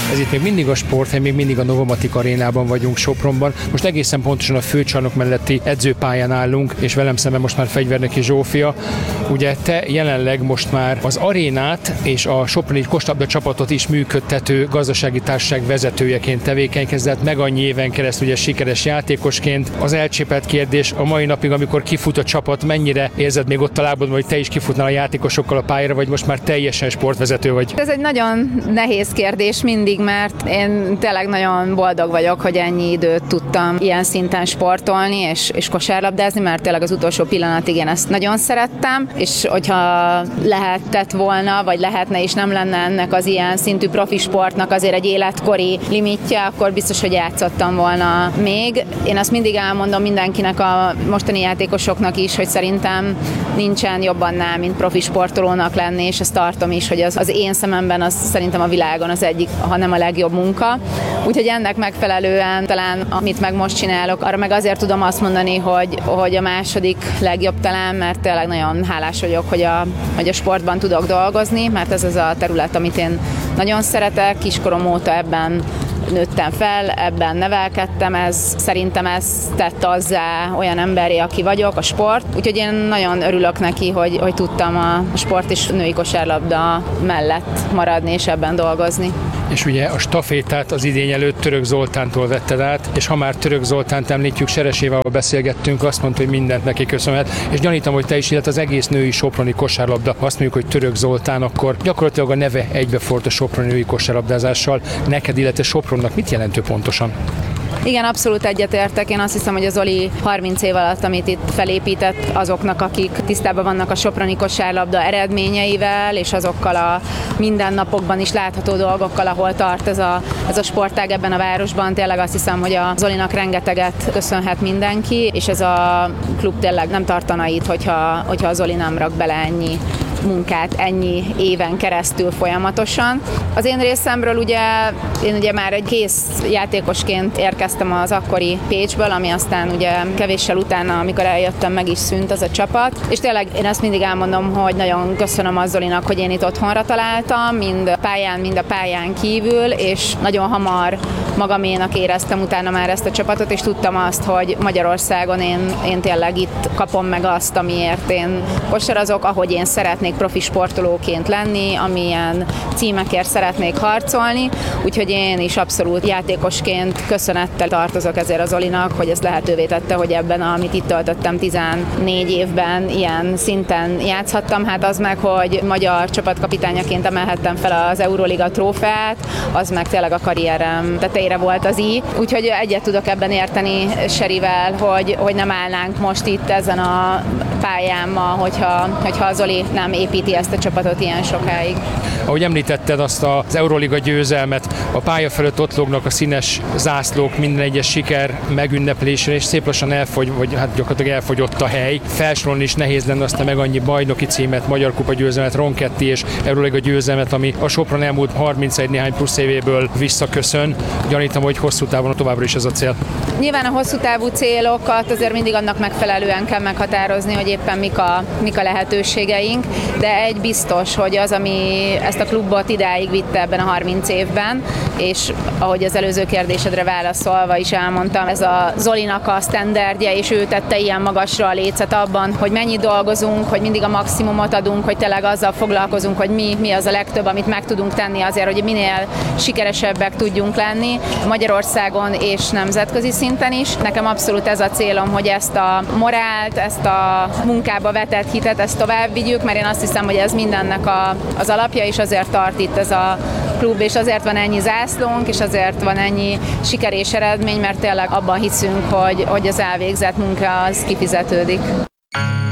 Ez itt még mindig a sporthely, még mindig a Novomatic arénában vagyunk Sopronban. Most egészen pontosan a főcsarnok melletti edzőpályán állunk, és velem szemben most már Fegyverneki Zsófia. Ugye te jelenleg most már az arénát és a soproni kosárlabda csapatot is működtető gazdasági társaság vezetőjeként tevékenykedett, meg annyi éven keresztül ugye sikeres játékosként. Az elcsépelt kérdés a mai napig, amikor kifut a csapat, mennyire érzed még ott a lábadon, hogy te is kifutnál a játékosokkal a pályára, vagy most már teljesen sportvezető vagy? Ez egy nagyon nehéz kérdés mindig, mert én tényleg nagyon boldog vagyok, hogy ennyi időt tudtam ilyen szinten sportolni és kosárlabdázni, mert tényleg az utolsó pillanatig én ezt nagyon szerettem, és hogyha lehetett volna, vagy lehetne és nem lenne ennek az ilyen szintű profi sportnak azért egy életkori limitje, akkor biztos, hogy játszottam volna még. Én azt mindig elmondom mindenkinek, a mostani játékosoknak is, hogy szerintem nincsen jobb annál, mint profi sportolónak lenni, és ezt tartom is, hogy az én szememben az szerintem a világon az egyik, ha nem a legjobb munka. Úgyhogy ennek megfelelően talán, amit meg most csinálok, arra meg azért tudom azt mondani, hogy a második legjobb talán, mert tényleg nagyon hálás vagyok, hogy a sportban tudok dolgozni, mert ez az a terület, amit én nagyon szeretek, kiskorom óta ebben nőttem fel, ebben nevelkedtem, szerintem ez tett azzá olyan emberré, aki vagyok, a sport. Úgyhogy én nagyon örülök neki, hogy tudtam a sport és női kosárlabda mellett maradni és ebben dolgozni. És ugye a stafétát az idény előtt Török Zoltántól vetted át, és ha már Török Zoltánt említjük, Seresével beszélgettünk, azt mondta, hogy mindent neki köszönhet, és gyanítom, hogy te is, illetve az egész női soproni kosárlabda, azt mondjuk, hogy Török Zoltán, akkor gyakorlatilag a neve egybefort a soproni női kosárlabdázással. Neked, illetve Sopronnak mit jelentő pontosan? Igen, abszolút egyetértek. Én azt hiszem, hogy az Zoli 30 év alatt, amit itt felépített, azoknak, akik tisztában vannak a soproni kosárlabda eredményeivel, és azokkal a mindennapokban is látható dolgokkal, ahol tart ez a sportág ebben a városban. Tényleg azt hiszem, hogy a Zolinak rengeteget köszönhet mindenki, és ez a klub tényleg nem tartana itt, hogyha a Zoli nem rak bele ennyi munkát ennyi éven keresztül folyamatosan. Az én részemről én ugye már egy kész játékosként érkeztem az akkori Pécsből, ami aztán ugye kevéssel utána, amikor eljöttem, meg is szűnt az a csapat. És tényleg én azt mindig elmondom, hogy nagyon köszönöm az Zolinak, hogy én itt otthonra találtam, mind a pályán kívül, és nagyon hamar magaménak éreztem utána már ezt a csapatot, és tudtam azt, hogy Magyarországon én tényleg itt kapom meg azt, amiért én kosarazok, ahogy én szeretnék profi sportolóként lenni, amilyen címekért szeretnék harcolni, úgyhogy én is abszolút játékosként köszönettel tartozok ezért az Zolinak, hogy ez lehetővé tette, hogy ebben, amit itt töltöttem 14 évben, ilyen szinten játszhattam, hát az meg, hogy magyar csapatkapitányaként emelhettem fel az Euroliga trófeát, az meg tényleg a karrierem tetejére volt az í. Úgyhogy egyet tudok ebben érteni Serivel, hogy nem állnánk most itt ezen a pályán ma, hogyha a Zoli nem építi ezt a csapatot ilyen sokáig. Ahogy említetted azt az Euroliga győzelmet, a pálya felett ott lógnak a színes zászlók minden egyes siker megünneplésre, és szép lassan gyakorlatilag elfogyott a hely. Felsorolni is nehéz lenne azt a meg annyi bajnoki címet, Magyar Kupa győzelmet, Ronketti és Euroliga győzelmet, ami a Sopron elmúlt 31 néhány plusz évéből visszaköszön. Gyanítom, hogy hosszú távon továbbra is ez a cél. Nyilván a hosszú távú célokat azért mindig annak megfelelően kell meghatározni, hogy éppen mik a lehetőségeink, de egy biztos, hogy az, ami ezt a klubot idáig vitte ebben a 30 évben, és ahogy az előző kérdésedre válaszolva is elmondtam, ez a Zolinak a sztenderdje, és ő tette ilyen magasra a lécet abban, hogy mennyit dolgozunk, hogy mindig a maximumot adunk, hogy tényleg azzal foglalkozunk, hogy mi az a legtöbb, amit meg tudunk tenni azért, hogy minél sikeresebbek tudjunk lenni Magyarországon és nemzetközi szinten is. Nekem abszolút ez a célom, hogy ezt a morált, ezt a munkába vetett hitet, ezt tovább vigyük, mert én azt hiszem, hogy ez mindennek az alapja, és azért tart itt ez a klub, és azért van ennyi zászlónk, és azért van ennyi siker és eredmény, mert tényleg abban hiszünk, hogy az elvégzett munka az kifizetődik.